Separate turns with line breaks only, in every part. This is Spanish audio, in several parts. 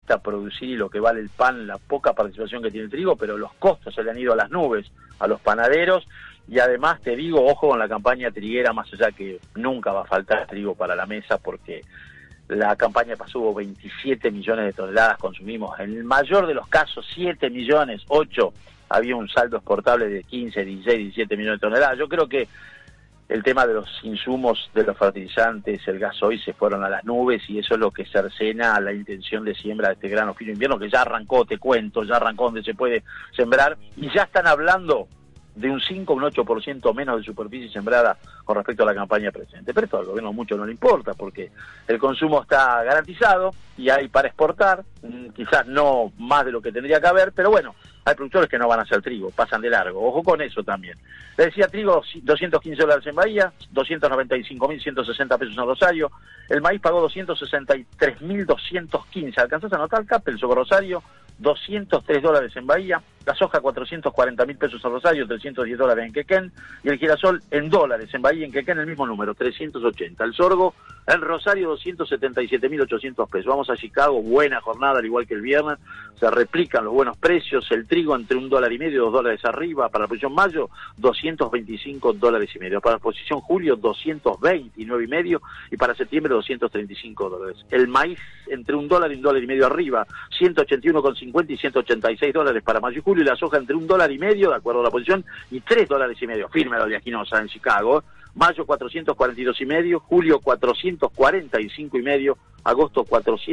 cuesta producir y lo que vale el pan, la poca participación que tiene el trigo, pero los costos se le han ido a las nubes a los panaderos. Y además te digo, ojo con la campaña triguera, más allá que nunca va a faltar trigo para la mesa, porque la campaña pasó, hubo 27 millones de toneladas, consumimos en el mayor de los casos 7 millones, 8, había un saldo exportable de 15, 16, 17 millones de toneladas. Yo creo que el tema de los insumos, de los fertilizantes, el gasoil se fueron a las nubes, y eso es lo que cercena la intención de siembra de este grano fino invierno, que ya arrancó, te cuento, ya arrancó donde se puede sembrar, y ya están hablando de un 5 o un 8% menos de superficie sembrada con respecto a la campaña presente. Pero esto al gobierno mucho no le importa, porque el consumo está garantizado y hay para exportar, quizás no más de lo que tendría que haber, pero bueno, hay productores que no van a hacer trigo, pasan de largo. Ojo con eso también. Le decía, trigo, $215 en Bahía, 295.160 pesos en Rosario. El maíz pagó 263.215. ¿Alcanzás a notar, Capel, sobre Rosario? $203 en Bahía. La soja, 440.000 pesos en Rosario, $310 en Quequén. Y el girasol en dólares en Bahía, en Quequén el mismo número, 380. El sorgo en Rosario, 277.800 pesos. Vamos a Chicago, buena jornada, al igual que el viernes. Se replican los buenos precios. El trigo entre $1.50 y $2 arriba. Para la posición mayo, $225.50. Para la posición julio, 229.5. Y para septiembre, $235. El maíz entre $1 y $1.50 arriba, 181,50 y $186 para mayo y julio. Y la soja entre $1.50, de acuerdo a la posición, y $3.50. Firme la oleaginosa en Chicago. Mayo, 442,5, julio, 445,5, agosto,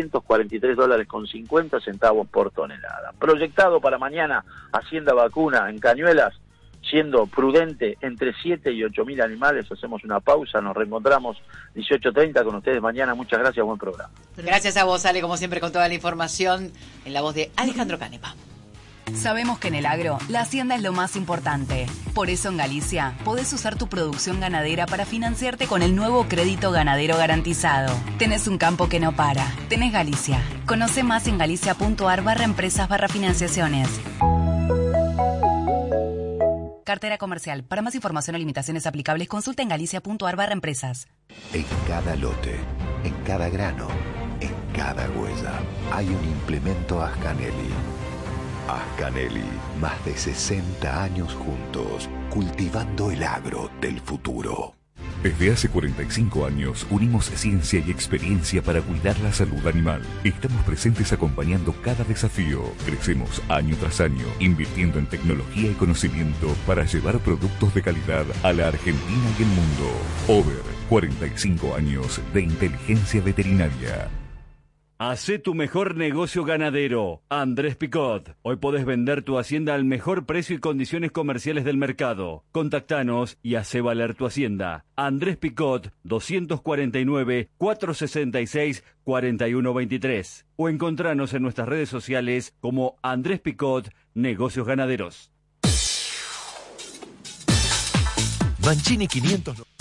$443.50 por tonelada. Proyectado para mañana, Hacienda vacuna en Cañuelas, siendo prudente, entre 7 y 8.000 animales. Hacemos una pausa, nos reencontramos 18:30 con ustedes mañana. Muchas gracias, buen programa.
Gracias a vos, Ale, como siempre, con toda la información en la voz de Alejandro Canepa.
Sabemos que en el agro, la hacienda es lo más importante. Por eso en Galicia, podés usar tu producción ganadera para financiarte con el nuevo crédito ganadero garantizado. Tenés un campo que no para. Tenés Galicia. Conoce más en galicia.ar/empresas/financiaciones. Cartera comercial. Para más información o limitaciones aplicables, consulta en galicia.ar/empresas.
En cada lote, en cada grano, en cada huella, hay un implemento Ascanelli. Ascanelli, más de 60 años juntos, cultivando el agro del futuro.
Desde hace 45 años unimos ciencia y experiencia para cuidar la salud animal. Estamos presentes acompañando cada desafío. Crecemos año tras año, invirtiendo en tecnología y conocimiento para llevar productos de calidad a la Argentina y el mundo. Over, 45 años de inteligencia veterinaria.
Hacé tu mejor negocio ganadero. Andrés Picot. Hoy podés vender tu hacienda al mejor precio y condiciones comerciales del mercado. Contactanos y hacé valer tu hacienda. Andrés Picot, 249-466-4123. O encontranos en nuestras redes sociales como Andrés Picot Negocios Ganaderos.
Mancini 500.